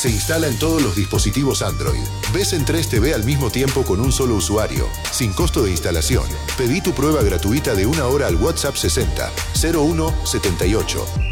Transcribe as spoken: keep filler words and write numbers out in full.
Se instala en todos los dispositivos Android. Ves en tres T V al mismo tiempo con un solo usuario, sin costo de instalación. Pedí tu prueba gratuita de una hora al WhatsApp sesenta cero uno setenta y ocho.